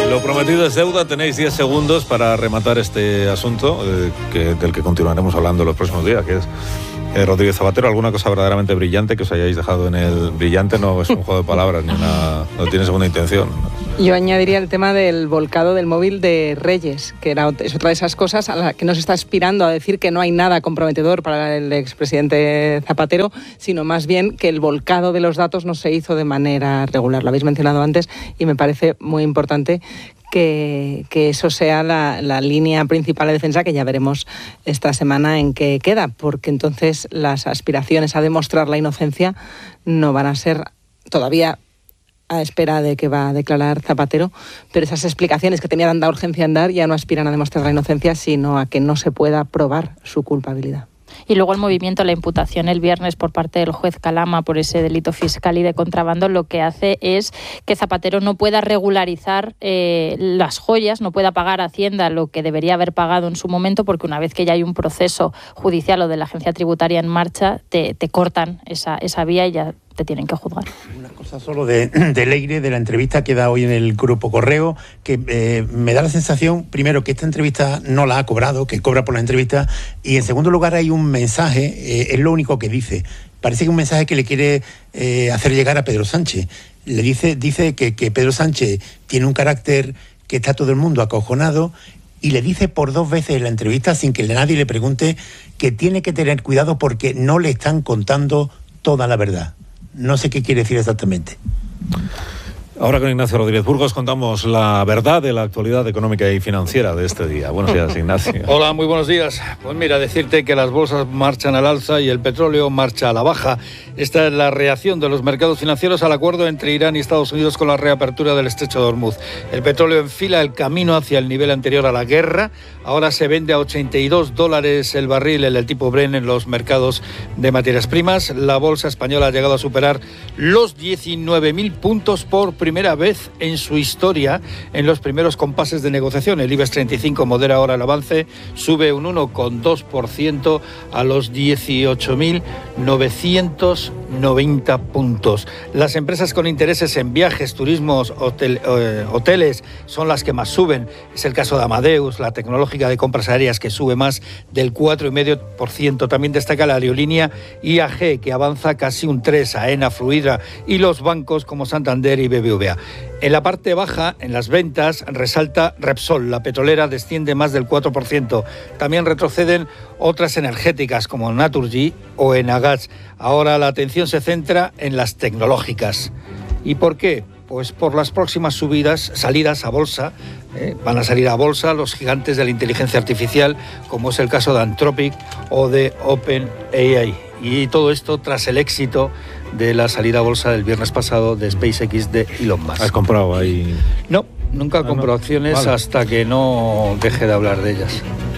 Lo prometido es deuda. Tenéis 10 segundos para rematar este asunto del que continuaremos hablando los próximos días, que es Rodríguez Zapatero. ¿Alguna cosa verdaderamente brillante que os hayáis dejado en el brillante? No es un juego de palabras, no tiene segunda intención. Yo añadiría el tema del volcado del móvil de Reyes, que es otra de esas cosas a la que no se está aspirando a decir que no hay nada comprometedor para el expresidente Zapatero, sino más bien que el volcado de los datos no se hizo de manera regular. Lo habéis mencionado antes y me parece muy importante que eso sea la línea principal de defensa, que ya veremos esta semana en qué queda, porque entonces las aspiraciones a demostrar la inocencia no van a ser todavía a espera de que va a declarar Zapatero, pero esas explicaciones que tenía tanta urgencia en dar ya no aspiran a demostrar la inocencia, sino a que no se pueda probar su culpabilidad. Y luego el movimiento, la imputación el viernes por parte del juez Calama por ese delito fiscal y de contrabando, lo que hace es que Zapatero no pueda regularizar las joyas, no pueda pagar a Hacienda lo que debería haber pagado en su momento, porque una vez que ya hay un proceso judicial o de la agencia tributaria en marcha, te cortan esa vía y ya te tienen que juzgar. Una cosa solo de Leire, de la entrevista que da hoy en el Grupo Correo, que me da la sensación, primero, que esta entrevista no la ha cobrado, que cobra por la entrevista, y en segundo lugar hay un mensaje, es lo único que dice. Parece que es un mensaje que le quiere hacer llegar a Pedro Sánchez. Le dice que Pedro Sánchez tiene un carácter que está todo el mundo acojonado, y le dice por 2 veces en la entrevista, sin que nadie le pregunte, que tiene que tener cuidado porque no le están contando toda la verdad. No sé qué quiere decir exactamente. Ahora con Ignacio Rodríguez Burgos contamos la verdad de la actualidad económica y financiera de este día. Buenos días, Ignacio. Hola, muy buenos días. Pues mira, decirte que las bolsas marchan al alza y el petróleo marcha a la baja. Esta es la reacción de los mercados financieros al acuerdo entre Irán y Estados Unidos con la reapertura del estrecho de Hormuz. El petróleo enfila el camino hacia el nivel anterior a la guerra. Ahora se vende a $82 el barril en el tipo Brent en los mercados de materias primas. La bolsa española ha llegado a superar los 19.000 puntos por primera vez en su historia en los primeros compases de negociación. El IBEX 35 modera ahora el avance, sube un 1,2% a los 18.990 puntos. Las empresas con intereses en viajes, turismos, hoteles son las que más suben. Es el caso de Amadeus, la tecnológica de compras aéreas, que sube más del 4,5%. También destaca la aerolínea IAG, que avanza casi un 3%, AENA, Fluidra, y los bancos como Santander y BBVA. En la parte baja, en las ventas, resalta Repsol. La petrolera desciende más del 4%. También retroceden otras energéticas como Naturgy o Enagás. Ahora la atención se centra en las tecnológicas. ¿Y por qué? Pues por las próximas salidas a bolsa. Van a salir a bolsa los gigantes de la inteligencia artificial, como es el caso de Anthropic o de OpenAI. Y todo esto tras el éxito de la salida a bolsa del viernes pasado de SpaceX de Elon Musk. ¿Has comprado ahí? No, nunca compro acciones, vale, hasta que no deje de hablar de ellas.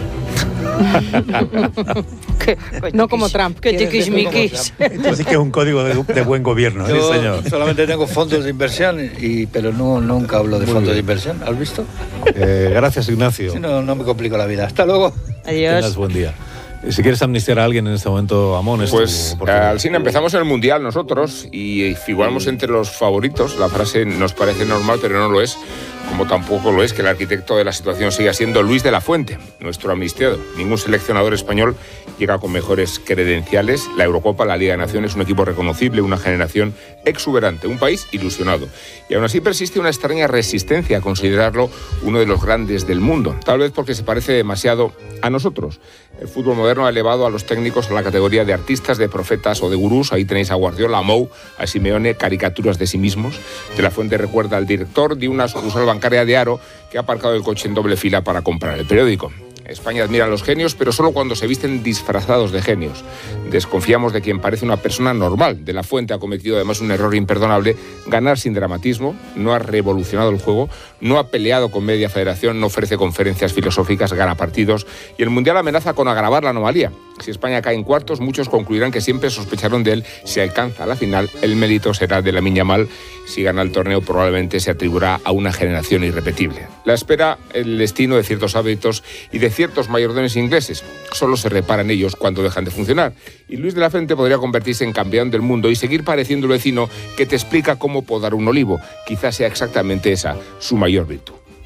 No como Trump. Que tiquismiquis. Esto sí que es un código de buen gobierno. Yo sí, señor. Solamente tengo fondos de inversión, pero nunca hablo de fondos de inversión. ¿Has visto? Gracias, Ignacio. Sí, no me complico la vida. Hasta luego. Adiós. Tengas buen día. Si quieres amnistiar a alguien en este momento, Amón, es pues Alsina, empezamos en el Mundial nosotros y figuramos entre los favoritos. La frase nos parece normal, pero no lo es, como tampoco lo es que el arquitecto de la situación siga siendo Luis de la Fuente, nuestro amnistiado. Ningún seleccionador español llega con mejores credenciales. La Eurocopa, la Liga de Naciones, un equipo reconocible, una generación exuberante, un país ilusionado. Y aún así persiste una extraña resistencia a considerarlo uno de los grandes del mundo, tal vez porque se parece demasiado a nosotros. El fútbol moderno ha elevado a los técnicos a la categoría de artistas, de profetas o de gurús. Ahí tenéis a Guardiola, a Mou, a Simeone, caricaturas de sí mismos. De la Fuente recuerda al director de una sucursal bancaria de Haro que ha aparcado el coche en doble fila para comprar el periódico. España admira a los genios, pero solo cuando se visten disfrazados de genios. Desconfiamos de quien parece una persona normal. De la Fuente ha cometido además un error imperdonable: ganar sin dramatismo. No ha revolucionado el juego, no ha peleado con media federación, no ofrece conferencias filosóficas, gana partidos, y el Mundial amenaza con agravar la anomalía. Si España cae en cuartos, muchos concluirán que siempre sospecharon de él. Si alcanza la final, el mérito será de Lamine Yamal. Si gana el torneo, probablemente se atribuirá a una generación irrepetible. La espera el destino de ciertos hábitos y de ciertos mayordomes ingleses. Solo se reparan ellos cuando dejan de funcionar. Y Luis de la Fuente podría convertirse en campeón del mundo y seguir pareciendo el vecino que te explica cómo podar un olivo. Quizás sea exactamente esa su mayor virtud.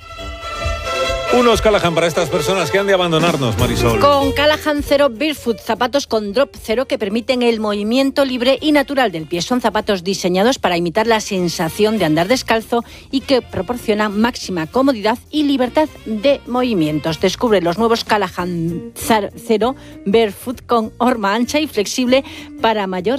Unos Callahan para estas personas que han de abandonarnos, Marisol. Con Callahan Zero Barefoot, zapatos con drop cero que permiten el movimiento libre y natural del pie. Son zapatos diseñados para imitar la sensación de andar descalzo y que proporcionan máxima comodidad y libertad de movimientos. Descubre los nuevos Callahan Zero Barefoot con horma ancha y flexible para mayor